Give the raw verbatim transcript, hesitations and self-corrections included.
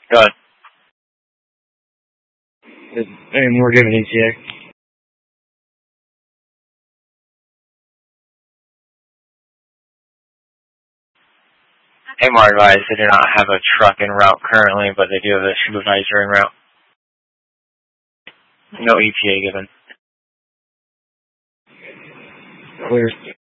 Go ahead. Any more given E T A? Amar advised they do not have a truck en route currently, but they do have a supervisor en route. No E T A given. Clear.